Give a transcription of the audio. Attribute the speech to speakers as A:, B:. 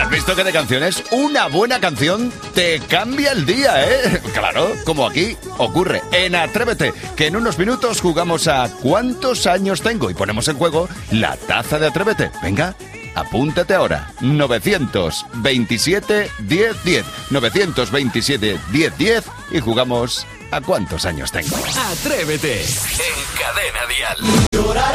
A: ¿Has visto que de canciones una buena canción te cambia el día, eh? Claro, como aquí ocurre en Atrévete, que en unos minutos jugamos a ¿cuántos años tengo? Y ponemos en juego la taza de Atrévete. Venga, apúntate ahora. 927 1010. 927 1010 y jugamos a ¿cuántos años tengo?
B: Atrévete en Cadena Dial.
C: Lloraré